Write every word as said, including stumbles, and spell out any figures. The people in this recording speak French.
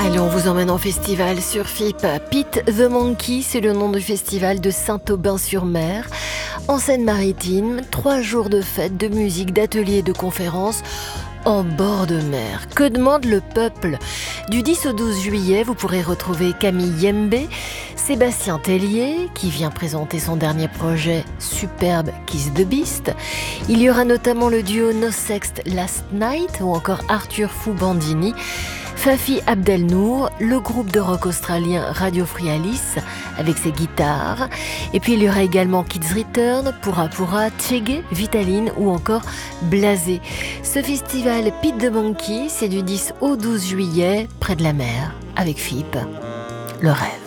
Allez, on vous emmène en festival sur F I P. Pete the Monkey, c'est le nom du festival de Saint-Aubin-sur-Mer. En Seine-Maritime, trois jours de fêtes, de musique, d'ateliers, de conférences en bord de mer. Que demande le peuple? Du dix au douze juillet, vous pourrez retrouver Camille Yembe, Sébastien Tellier, qui vient présenter son dernier projet Superbe Kiss the Beast. Il y aura notamment le duo No Sext Last Night ou encore Arthur Fou Bandini, Fafi Abdelnour, le groupe de rock australien Radio Free Alice avec ses guitares. Et puis il y aura également Kids Return, Pura Pura, Tchégué, Vitaline ou encore Blasé. Ce festival Pete the Monkey, c'est du dix au douze juillet, près de la mer, avec F I P. Le rêve.